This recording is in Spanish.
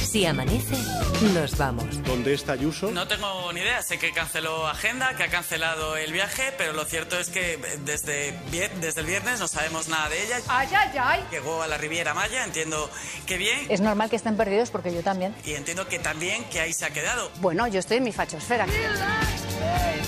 Si amanece, nos vamos. ¿Dónde está Ayuso? No tengo ni idea. Sé que canceló agenda, que ha cancelado el viaje, pero lo cierto es que desde el viernes no sabemos nada de ella. ¡Ay, ay, ay! Llegó a la Riviera Maya, entiendo que bien. Es normal que estén perdidos porque yo también. Y entiendo que también que ahí se ha quedado. Bueno, yo estoy en mi fachosfera.